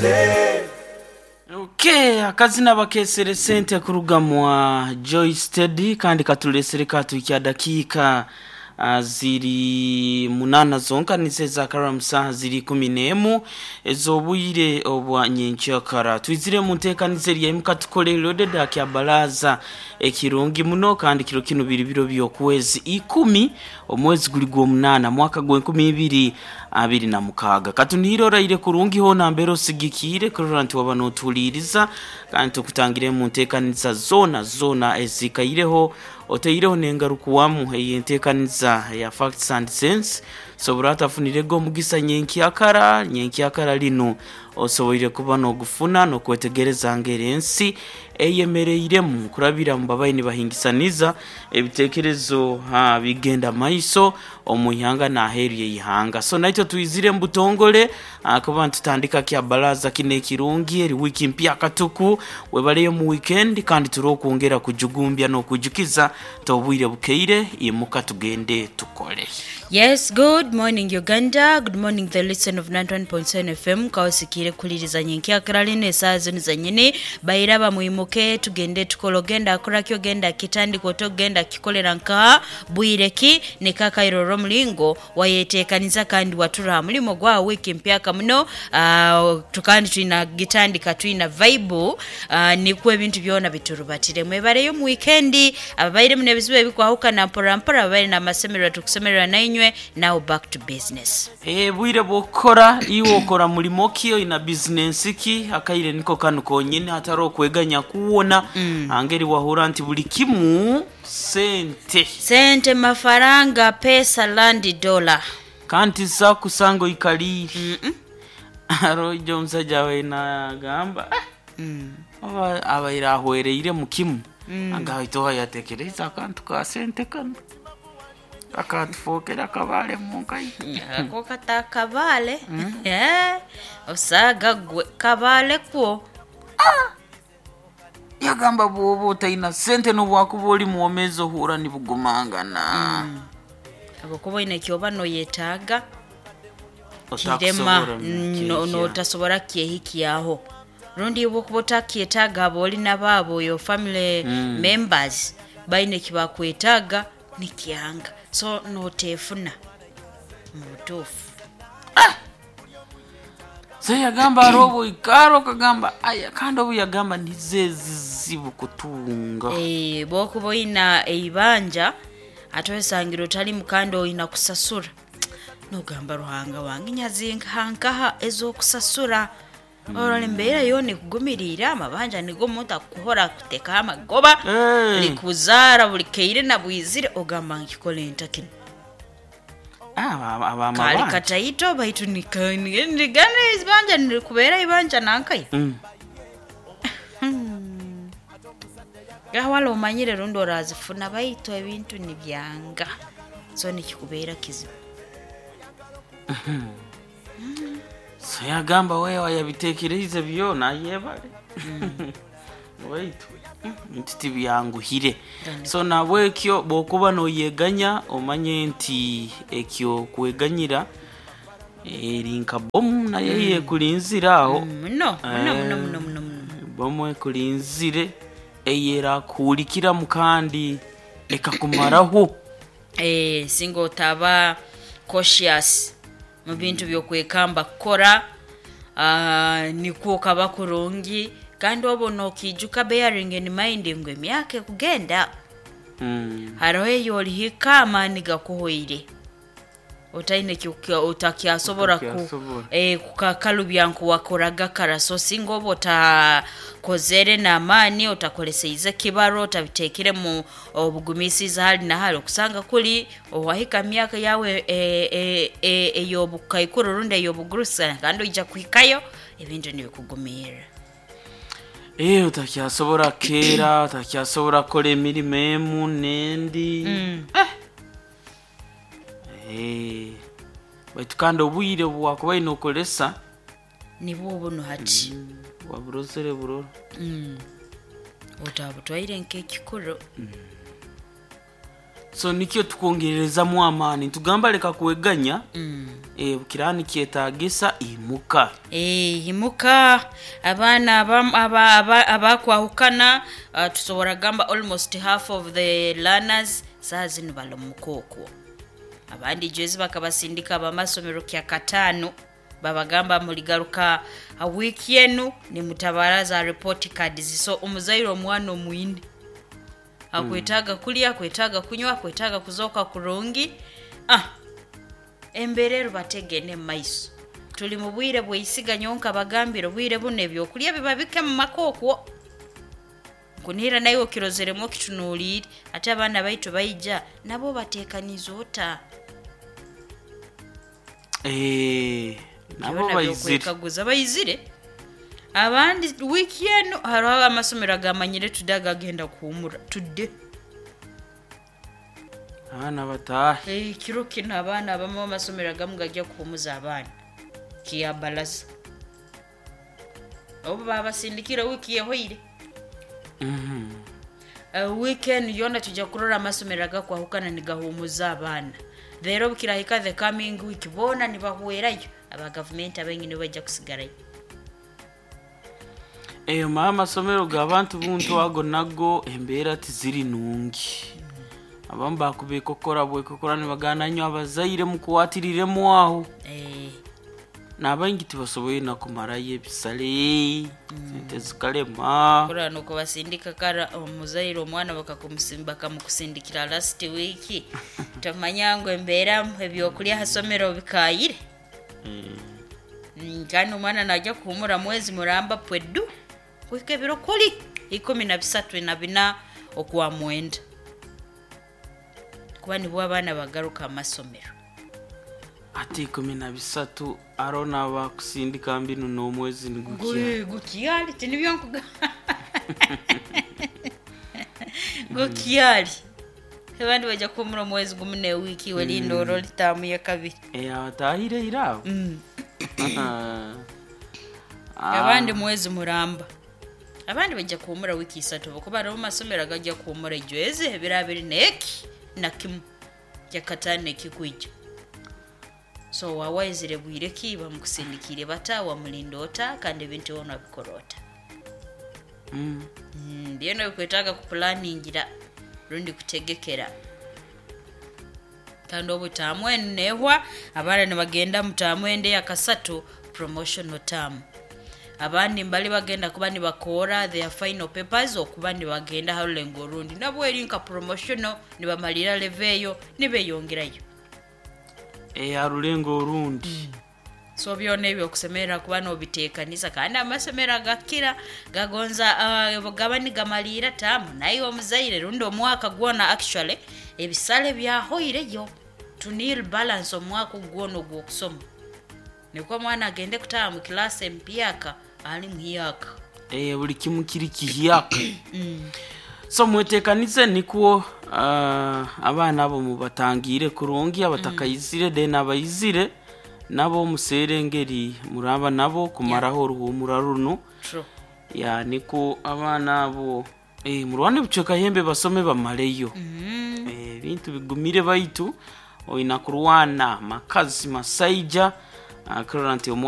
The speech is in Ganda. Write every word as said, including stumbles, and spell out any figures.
Okay, akazina bakesere sente kurugamwa Joy Steady kandi katulesere katu ikya dakika uh, ziri munana zonka niseza karamsa ziri kumi n'emu ezobuyire obwa nyenkyakara twizire mu nteekanize ya mukatukolero deda kya balaza ekirungi muno kandi kiro kino biri biro byokwezi ikumi omwezi guli gwo munana mwaka gwa nkumi ibiri abiri na mukaga katunihirora ire kurungi ho nambero sigikire kuranti wabano tuliriza kandi tukutangire mu nteekaniza zona zona ezikaireho oteireho nengarukuwamu eyenteekaniza ya Facts and Sense soburata funirego mugisa nyenkyakara nyenkyakara lino osoboire kuba no gufuna no kwetegereza ngerensi eyemereire mu kurabira mu babayi bahingisaniza ebitekerezo ha bigenda maiso omuyanga na heriye yihanga so naito tuizire mbutongole akuba tutandika kya balaza kine kirungi eri wiki mpya katuku webaleyo mu weekend kandi turokuongera kujugumbya no kujukiza tobwire bukeire imuka tugende tukole. Yes, good morning Uganda, good morning the listen of ninety-one point seven F M kawasikire kuliriza nyenkyakara line sazo nizanyene bayiraba muimuke tugende tukologenda akora kyo genda kitandiko to genda kikolera nka bwireki ne kakairo romlingo wayetekaniza kandi watura mulimo gwa wiki mpyaka muno uh, tukandi twina gitandika twina vibe uh, ni kwe bintu byona biturubatire mwebare yo mu weekend ababayire mune bizibe bikwahuka na mpora mpora ababayire na masemero tukusemerera na now back to business. Eh bwire bokora iwo okora mulimo kiyo ina business ki akaire niko kanu konyine ataro kweganya kuona mm. angeri wahura nti buli kimu sente sente mafaranga pesa land dollar kanti za kusango ikaliri mm -mm. aro Jones ajawe na gamba mm. aba abaira ahwereire mu kimu mm. angahito yatekereza kantu ka sente kanu akatfokera kabale munkai ako kata kabale eh osaga gwe kabale ko ah yagamba bobo taina sente no bwakuboli muomezo hura ni bugumangana mm. abo kubo ine kyoba no yetaga kirema no no tasobora kiehiki yaho rundi ubo kubota kietaga aboli nababo yo family mm. members baine kibakwetaga nikianga so no tefuna mutofu ah Zaya gamba robo ikaro kagamba aya kando buyagamba nizezizibu kutunga eh boko boina eibanja atwesangiro tali mukando ina kusasura no gamba ruhanga wange nyazinga hankaha ezo kusasura mm. Orale mbera yone kugumirira amabanja nigo muta kuhora kuteka amagoba hey. Likuzara buli keire na buyizire ogamba nkikolenta kino ah aba mabanja kali kataito baitu nikani ndigane izbanja nilikubera ibanja nankai mm. Gahwalo umanyire rundo razifuna baitu ebintu nibyanga so nikikubera kizibu mm. So yagamba wewe yabitekereza byo na yebale mm. Waitu ntiti byangu hire so nawe kyo bokuba no yeganya omanye nti ekyo kweganyira erinka bom na yeye mm. kulinzira aho mm, no no no no no bomwe kulinzire eyera kulikira mukandi ekakumaraho eh singo taba cautious mu bintu byo kwekamba kora uh, niko kabakurungi kandi obono kijuka bearing in mind ngwe myake kugenda mm. harohe yoli hikama nigakuhoire otaine kyuka utakia sobora ku eh kukakalubya nku wakoraga karaso singo bota kozere na amani utakoleseize kibaro utabitekere mu obugumisi zali na hali kusanga kuli owahika myaka yawe eh eh e, e, yobukaikuru runde yobugurusa kandi ija kwikayo ebintu nibikugumira eh utakia sobora kera utakia sobora kole mirimemu nendi mm. eh eh baitukando bwire bwakuba inokolesa nibo bono hati mm. waburosere buro mm. otabutwaire nke kikoro mm. so nikyo tukongereza mu amani tugamba leka kuweganya mm. eh kirani kyetagisa imuka eh imuka abana aba abakwahukana aba, uh, tusobora gamba almost half of the learners sazino balo mukoko abandi jezi bakabasindika bamasomero kya katano babagamba muligaruka a week yenu ni mutabaraza report cards so umuzairo omwana omwindi akwetaga kulia kwetaga kunywa kwetaga kuzoka kurungi ah emberero bategene maiso tuli mu bwire bwisiga nyonka bagambiro bwire bune byo kulia bibabike mu makoko kunira nayo kirozeremo kitunuliri ate abana baitu bayija nabo batekanizota eh nabo bayizire kaguza bayizire abandi weekend haro amasomero gamanyire tudaga agenda kuumura tudde abana batahe eh kiro kina abana abamo amasomero gamugajya kuumuza abana kiya balaza obo baba sindikira wiki yahoire mhm uh, weekend yona tujja kurora amasomero gakwahukana nigahumuza abana rero bukirahika the coming week bona nibahuerayo aba government abengine bajja kusigarayo eyo mama somero gabantu buntu ago nago embera tiziri nungi abamba kubeko kora bwe kokora ni bagana nyo abazaire mu kuwatirire mu aho eh nabangi tibasoboye nakumara yebisale sente zikalema kora nuko basindika kara omuzaire omwana bakakumusimba kamukusindikira last week tamanyango embera ebyo kulia hasomero bikayire mm ngano mwana najja kuhumura mwezi muramba pwedu kwike biro koli ikumi na bisatu na bina okuwa mwenda kuba ni bwa bana bagaruka amasomero ati ikumi na bisatu arona bakusindika mbinu no mwezi nigukiya gukiyali tinibyankuga gukiyali abandi bajja kumura mwezi gumune wiki wali ndoro litamu ya kabiri eh atahire irawo mm abandi mwezi muramba abandi bajja kumura wiki isatu kuba ro masomero agajja kumura jweze ebirabiri neki nakimu yakatane kikwijja so wawayizire bwire kiba mukusindikire batawa mulindota kandi bintu ono bikorota mm mm bieno kwetaga ku planningira rundi kutegekera kandi obutamwe nehwa abana ne bagenda mutamwende yakasatu promotional term abandi mbali bagenda kuba ni bakora their final papers okuba ni bagenda halengo rundi nabo erinka promotional ni bamalira leveyo ni beyongerayo eh arulengo rundi mm. so byone byo kusemera kuba no bitekanisa kandi amasemera gakira gagonza uh, gabani gamalira tamu nayo omuzaire rundi omwaka gwona actually ebisale byahoireyo tunil balance omwaka gwono gwo kusoma niko mwana agende kutaya mu class empiyaka ali mwiyaka eh buli kimu kiri kihiyaka so mwetekanize nikuo uh, abana abo mubatangire kurungi abatakayizire de nabayizire nabo muserengeri muraba nabo kumaraho ruhumura runo true ya niko abana abo eh murwane buceka hembe basome bamareyo mm eh bintu bigumire baitu oina kurwana makazi masaija uh, current